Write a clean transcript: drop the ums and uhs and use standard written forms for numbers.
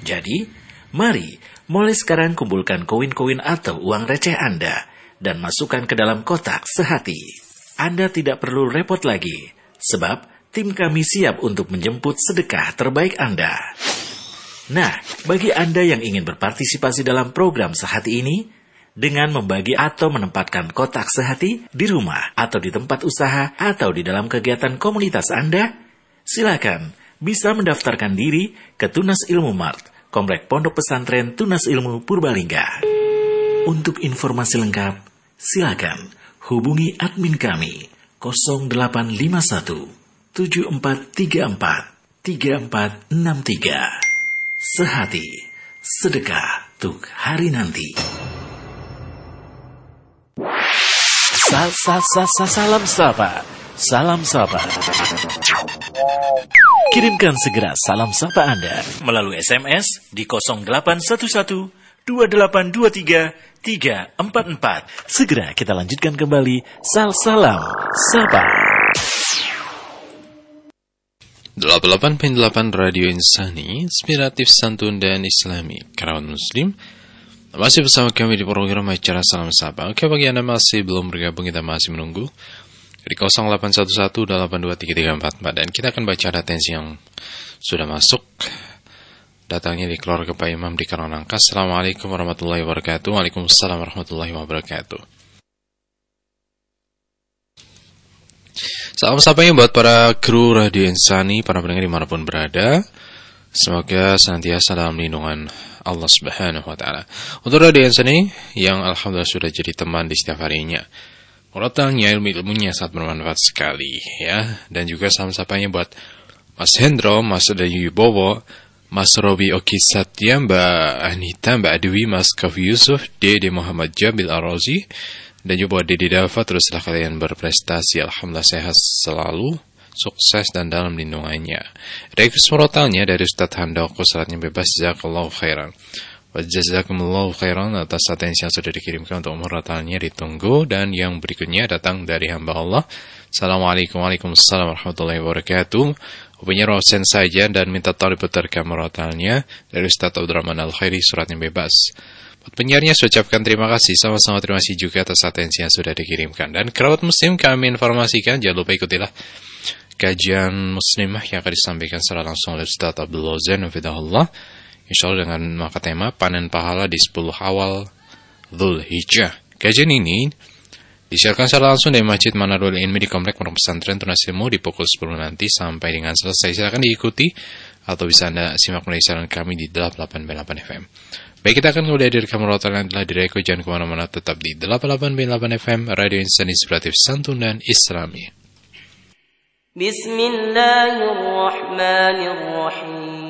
Jadi, mari mulai sekarang kumpulkan koin-koin atau uang receh Anda dan masukkan ke dalam kotak sehati. Anda tidak perlu repot lagi, sebab tim kami siap untuk menjemput sedekah terbaik Anda. Nah, bagi Anda yang ingin berpartisipasi dalam program sehati ini, dengan membagi atau menempatkan kotak sehati di rumah atau di tempat usaha atau di dalam kegiatan komunitas Anda, silakan bisa mendaftarkan diri ke Tunas Ilmu Mart, Komplek Pondok Pesantren Tunas Ilmu Purbalingga. Untuk informasi lengkap, silakan hubungi admin kami 0851 7434 3463. Sehati, sedekah untuk hari nanti. Salam sapa. Salam sapa. Kirimkan segera salam sapa Anda melalui SMS di 0811 2823 344. Segera kita lanjutkan kembali salam sapa. 88.8 Radio Insani, inspiratif, santun dan islami. Karawat Muslim, masih bersama kami di program acara Salam Sapa. Oke, bagi Anda masih belum bergabung, kita masih menunggu di 0811-823-344. Dan kita akan baca atensi yang sudah masuk. Datangnya di keluarga Pak Imam di Karanangka. Assalamualaikum warahmatullahi wabarakatuh. Waalaikumsalam warahmatullahi wabarakatuh. Salam sapanya buat para kru Radio Insani, para pendengar dimanapun berada. Semoga senantiasa dalam lindungan Allah Subhanahu wa Ta'ala. Untuk Radio Insani yang alhamdulillah sudah jadi teman di setiap harinya, murotalnya, ilmunya sangat bermanfaat sekali ya. Dan juga salam sapanya buat Mas Hendro, Mas Dayu Bowo, Mas Robi Oki Satya, Mbak Anita, Mbak Dewi, Mas Kafi Yusuf, Dede Muhammad Jabil Ar-Razi, dan juga buat Dede Dava. Teruslah kalian berprestasi, alhamdulillah sehat selalu, sukses dan dalam lindungannya. Request murotalnya dari Ustadz Handoko, salatnya bebas, jazakallahu khairan. Wa jazakumullahu khairan atas atensi yang sudah dikirimkan untuk murotalnya, ditunggu. Dan yang berikutnya datang dari hamba Allah. Assalamualaikum warahmatullahi wabarakatuh. Hubungi rosen saja dan minta tolong diputarkan murotalnya dari Ustadz Abdurrahman Al-Khairi, suratnya bebas. Penyiarnya saya ucapkan terima kasih, sama-sama terima kasih juga atas atensi yang sudah dikirimkan. Dan kerabat muslim kami informasikan, jangan lupa ikutilah kajian muslimah yang akan disampaikan secara langsung oleh Ustaz Abdul Zain Hafidahullah, insyaallah dengan maka tema panen pahala di 10 awal Dzulhijjah. Kajian ini disiarkan secara langsung dari Masjid Manarul Ilmi di Komplek Pondok Pesantren Tunas Ilmu di pukul 10 nanti sampai dengan selesai. Silakan diikuti atau bisa Anda simak melalui siaran kami di 88.8 FM. Baik, kita akan kembali hadirkan murotal yang telah direko. Jangan kemana-mana, tetap di 88.8 FM Radio Insani, inspiratif, santun dan islami. Bismillahirrahmanirrahim.